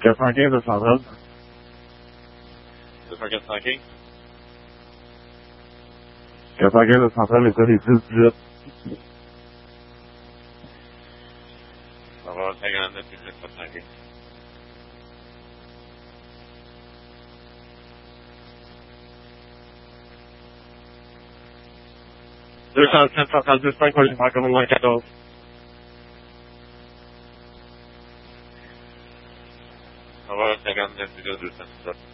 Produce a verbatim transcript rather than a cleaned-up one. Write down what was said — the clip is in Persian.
Get parking at the South House. The parking parking. Get parking at the South House. Det är lite آقا تگرنده توی خطنگی There's a ten South House. There's Frank Horton Park on the line. آقا تگرنده توی دوستان